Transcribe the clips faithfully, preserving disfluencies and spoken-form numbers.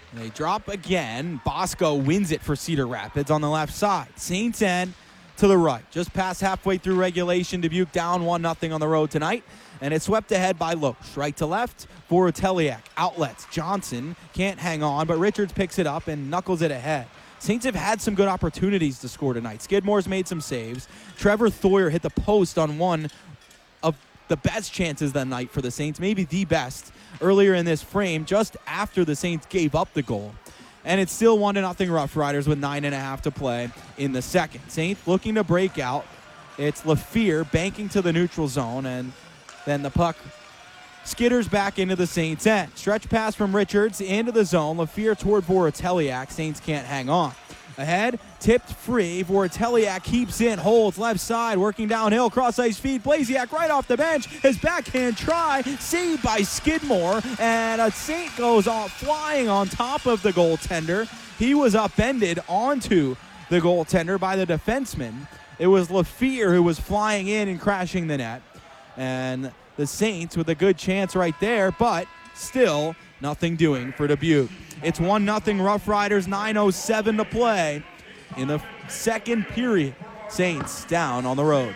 They drop again. Bosco wins it for Cedar Rapids on the left side. Saints end to the right. Just past halfway through regulation, Dubuque down one nothing on the road tonight. And it's swept ahead by Loesch. Right to left, Voroteliak. Outlets. Johnson can't hang on, but Richards picks it up and knuckles it ahead. Saints have had some good opportunities to score tonight. Skidmore's made some saves. Trevor Thoyer hit the post on one of the best chances that night for the Saints, maybe the best, earlier in this frame, just after the Saints gave up the goal. And it's still one to nothing Rough Riders with nine and a half to play in the second. Saints looking to break out. It's LaFear banking to the neutral zone, and then the puck skitters back into the Saints' end. Stretch pass from Richards into the zone. LaFear toward Voroteliak. Saints can't hang on. Ahead, tipped free. Voroteliak keeps in, holds left side, working downhill, cross-ice feed. Blasiak right off the bench. His backhand try, saved by Skidmore, and a Saint goes off flying on top of the goaltender. He was upended onto the goaltender by the defenseman. It was LaFear who was flying in and crashing the net. And the Saints with a good chance right there, but still nothing doing for Dubuque. It's one nothing Rough Riders, nine oh seven to play in the second period. Saints down on the road.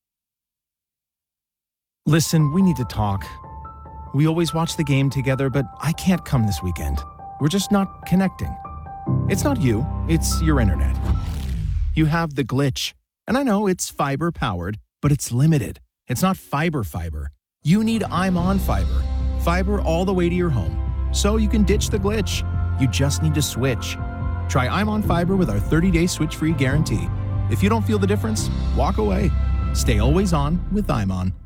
Listen, we need to talk. We always watch the game together, but I can't come this weekend. We're just not connecting. It's not you, it's your internet. You have the glitch. And I know it's fiber powered, but it's limited. It's not fiber fiber. You need I'm On Fiber. Fiber all the way to your home. So you can ditch the glitch. You just need to switch. Try I'm On Fiber with our thirty-day switch-free guarantee. If you don't feel the difference, walk away. Stay always on with I'm On.